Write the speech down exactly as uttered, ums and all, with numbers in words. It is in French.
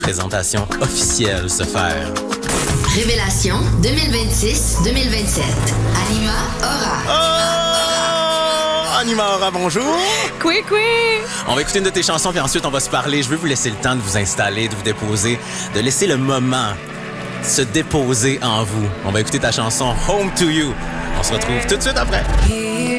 Présentation officielle se faire. Révélation deux mille vingt-six deux mille vingt-sept. Anima Aura. Oh! Anima Aura, bonjour! Oui, oui! On va écouter une de tes chansons, puis ensuite on va se parler. Je veux vous laisser le temps de vous installer, de vous déposer, de laisser le moment se déposer en vous. On va écouter ta chanson Home to You. On se retrouve tout de suite après.